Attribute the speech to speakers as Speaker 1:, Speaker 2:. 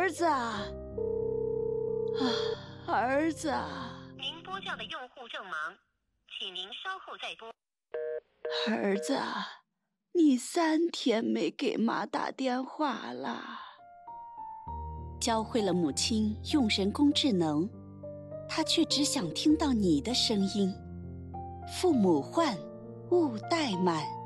Speaker 1: 儿子啊，儿子啊！
Speaker 2: 您拨叫的用户正忙，请您稍后再拨。
Speaker 1: 儿子啊，你3天没给妈打电话了。
Speaker 3: 教会了母亲用人工智能，她却只想听到你的声音。父母唤，勿怠慢。